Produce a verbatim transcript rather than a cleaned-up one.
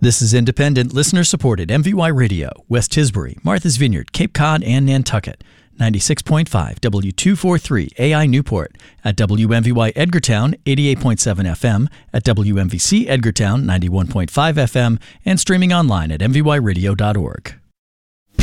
This is independent, listener-supported M V Y Radio, West Tisbury, Martha's Vineyard, Cape Cod, and Nantucket. ninety-six point five W two forty-three A I Newport, at W M V Y Edgartown eighty-eight point seven F M, at W M V C Edgartown ninety-one point five F M, and streaming online at m v y radio dot org.